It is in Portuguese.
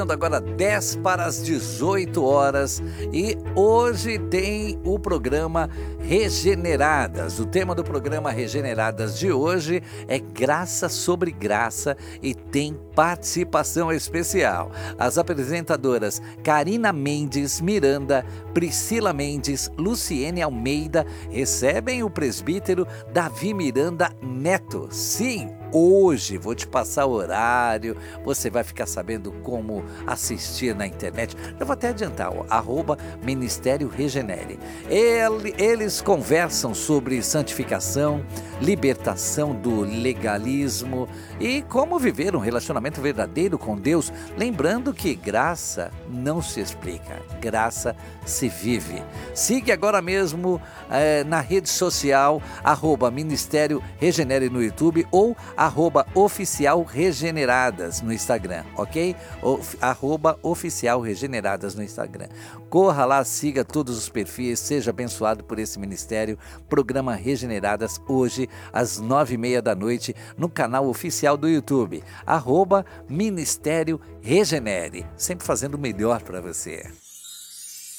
Agora 10 para as 18 horas e hoje tem o programa Regeneradas. O tema do programa Regeneradas de hoje é graça sobre graça e tem participação especial. As apresentadoras Karina Mendes Miranda, Priscila Mendes, Luciene Almeida recebem o presbítero Davi Miranda Neto. Sim, hoje vou te passar o horário, você vai ficar sabendo como assistir na internet. Eu vou até adiantar, @Ministério Regenere. Eles conversam sobre santificação, libertação do legalismo e como viver um relacionamento verdadeiro com Deus, lembrando que graça não se explica, graça se vive. Siga agora mesmo na rede social, @Ministério Regenere no YouTube ou @Oficial Regeneradas no Instagram, ok? @Oficial Regeneradas no Instagram. Corra lá, siga todos os perfis, seja abençoado por esse ministério. Programa Regeneradas hoje às 9h30 da noite no canal oficial do YouTube, @Ministério Regenere, sempre fazendo o melhor para você.